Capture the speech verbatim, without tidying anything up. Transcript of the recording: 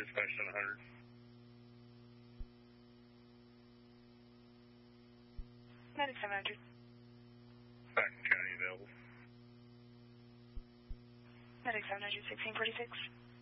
dispatch seven hundred. ninety-seven hundred. Back County available. ninety-seven hundred, sixteen forty-six.